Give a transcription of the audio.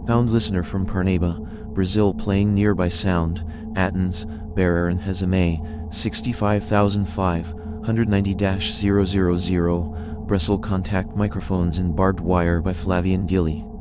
Bound listener from Parnaíba, Brazil playing nearby sound, Athens, bearer and Hezame, 65590-000, Bresel contact microphones in barbed wire by Flavian Gilly.